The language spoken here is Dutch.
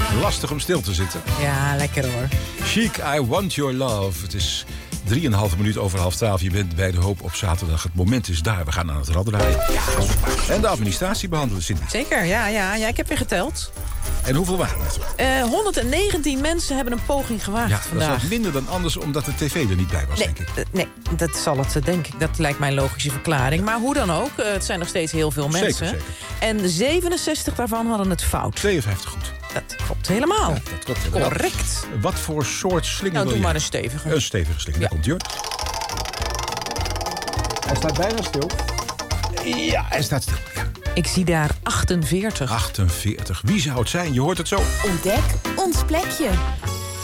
Lastig om stil te zitten. Ja, lekker hoor. Chic, I Want Your Love. Het is 3,5 minuut over 11:30. Je bent bij De Hoop op zaterdag. Het moment is daar. We gaan aan het rad draaien. En de administratie behandelen, Cindy. Zeker, ja, ik heb weer geteld. En hoeveel waren het? 119 mensen hebben een poging gewaagd Ja, dat vandaag. is wat minder dan anders, omdat de tv er niet bij was, denk ik. Nee, dat zal het, denk ik. Dat lijkt mij een logische verklaring. Maar hoe dan ook, het zijn nog steeds heel veel mensen. Zeker. En 67 daarvan hadden het fout. 52 goed. Dat klopt helemaal. Ja, dat klopt helemaal. Correct. Wat voor soort slinger Nou, wil doe je? maar een stevige. Een stevige slinger, Ja. daar komt hij hoor. Hij staat bijna stil. Ja, hij staat stil. Ja. Ik zie daar 48. 48. Wie zou het zijn? Je hoort het zo. Ontdek ons plekje.